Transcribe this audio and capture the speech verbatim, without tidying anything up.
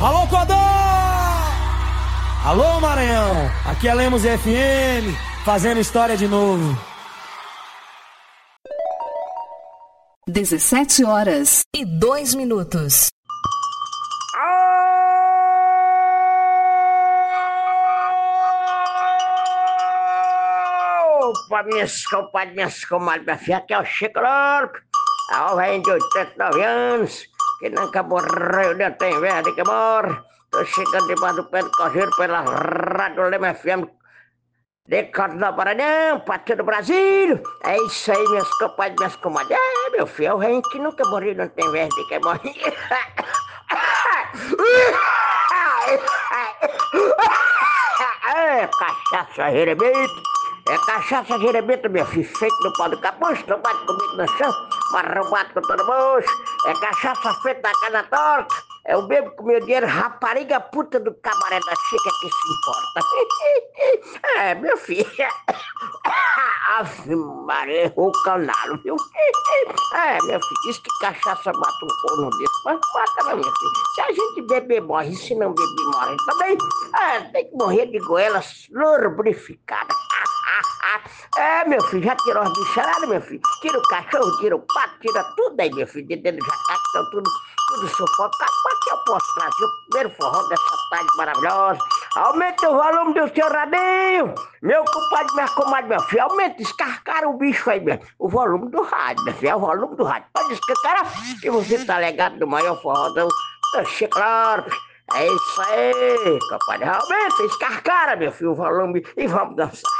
Alô, Codó! Alô, Maranhão! Aqui é Lemos F M, fazendo história de novo. dezessete horas e dois minutos. Opa, minhas compadres, minhas comadres, minha filha, aqui é o Chico Louco. A o velho de oitenta e nove anos, que nunca morreu, nem tem verde que morre. Tô chegando debaixo do pé do correio pela Rádio Lema F M, de Corte do Maranhão, pra todo o Brasil. É isso aí, minhas compadres, minhas comadres. É, meu filho, é o velho que nunca morreu, não tem verde que morre. É, cachaça gerebito. É cachaça gerebito, meu filho, feito no pau do capucho, não bate comigo no chão, arrombado com todo moço. É cachaça feita da cana torta. É o bebo com meu dinheiro, rapariga puta do cabaré da chica que se importa. É, meu filho. Ave Maria, o canalo, viu? É, meu filho, diz que cachaça mata um corno desse, mas mata, meu filho. Se a gente beber, morre, se não beber, morre também. É, tem que morrer de goelas lubrificadas. É, meu filho, já tirou as bicharadas, meu filho? Tira o cachorro, tira o pato, tira tudo aí, meu filho, de dentro do jacaque, estão tudo, tudo sufocado. Mas que eu posso trazer o primeiro forró dessa tarde maravilhosa. Aumenta o volume do seu radinho, meu compadre, minha comadre, meu filho. Aumenta, escarcara o bicho aí, meu. O volume do rádio, meu filho, é o volume do rádio. Pode escancarar, que você tá ligado no maior forró do Chico Louco. É isso aí, compadre. Aumenta, escarcara, meu filho, o volume e vamos dançar.